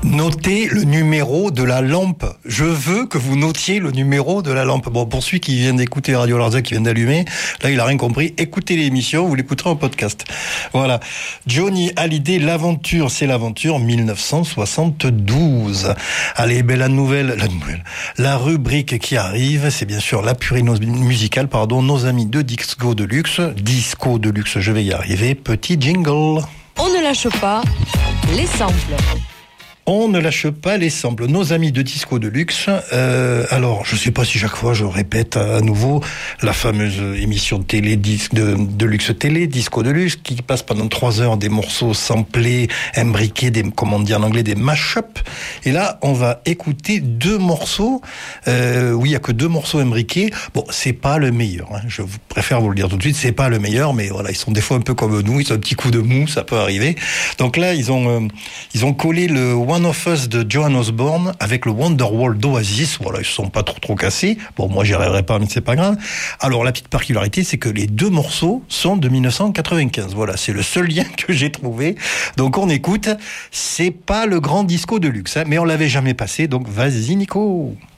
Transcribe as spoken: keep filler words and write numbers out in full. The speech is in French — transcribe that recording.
Notez le numéro de la lampe. Je veux que vous notiez le numéro de la lampe. Bon, pour celui qui vient d'écouter Radio Larzac, qui vient d'allumer, là, il a rien compris. Écoutez l'émission, vous l'écouterez en podcast. Voilà. Johnny Hallyday, l'aventure, c'est l'aventure dix-neuf cent soixante-douze. Allez, ben, la nouvelle, la nouvelle, la rubrique qui arrive, c'est bien sûr la purine musicale, pardon, nos amis de Disco Deluxe. Disco Deluxe, je vais y arriver. Petit jingle. On ne lâche pas les samples. On ne lâche pas les samples. Nos amis de Disco Deluxe, euh, alors je sais pas si chaque fois je répète à nouveau la fameuse émission de télé disque de, de luxe télé, Disco Deluxe, qui passe pendant trois heures des morceaux samplés, imbriqués, des, comment on dit en anglais, des mash-up. Et là, on va écouter deux morceaux. Euh, oui, il y a que deux morceaux imbriqués. Bon, c'est pas le meilleur. Hein. Je vous préfère vous le dire tout de suite, c'est pas le meilleur, mais voilà, ils sont des fois un peu comme nous, ils ont un petit coup de mou, ça peut arriver. Donc là, ils ont euh, ils ont collé le One of Us de Joan Osborne avec le Wonderwall d'Oasis. Voilà, ils se sont pas trop trop cassés. Bon, moi j'y arriverai pas, mais c'est pas grave. Alors la petite particularité, c'est que les deux morceaux sont de dix-neuf cent quatre-vingt-quinze. Voilà, c'est le seul lien que j'ai trouvé. Donc on écoute. C'est pas le grand disco de luxe, hein, mais on l'avait jamais passé. Donc vas-y Nico.